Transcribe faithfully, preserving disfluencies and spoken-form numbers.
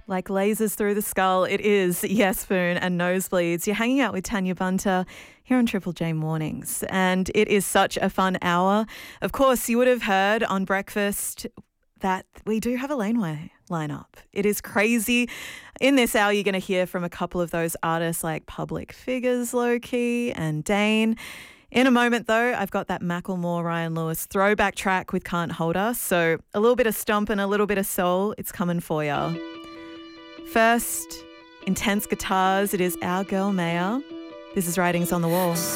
Like lasers through the skull, it is Yes Spoon and Nosebleeds. You're hanging out with Tanya Bunter here on Triple J Mornings, and it is such a fun hour. Of course, you would have heard on breakfast that we do have a laneway lineup. It is crazy. In this hour, you're going to hear from a couple of those artists like Public Figures, Low-Key, and Dane. In a moment, though, I've got that Macklemore Ryan Lewis throwback track with Can't Hold Us. So a little bit of stomp and a little bit of soul. It's coming for you. First, intense guitars. It is our girl Maya. This is Writings on the Wall.